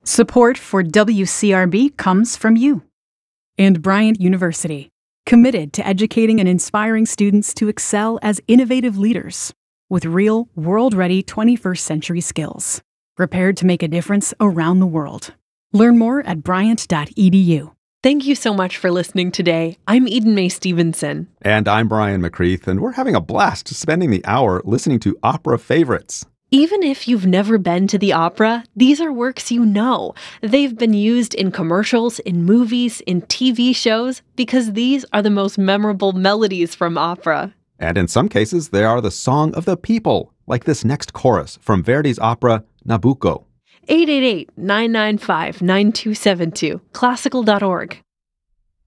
Support for WCRB comes from you. And Bryant University, committed to educating and inspiring students to excel as innovative leaders with real, world-ready 21st century skills, prepared to make a difference around the world. Learn more at bryant.edu. Thank you so much for listening today. I'm Eden Mae Stevenson. And I'm Brian McCreath, and we're having a blast spending the hour listening to opera favorites. Even if you've never been to the opera, these are works you know. They've been used in commercials, in movies, in TV shows, because these are the most memorable melodies from opera. And in some cases, they are the song of the people, like this next chorus from Verdi's opera, Nabucco. 888-995-9272, classical.org.